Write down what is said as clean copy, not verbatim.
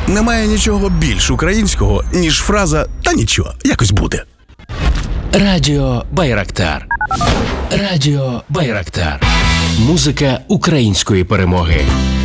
Немає нічого більш українського, ніж фраза «та нічого, якось буде». Радіо Байрактар. Радіо Байрактар. Музика української перемоги.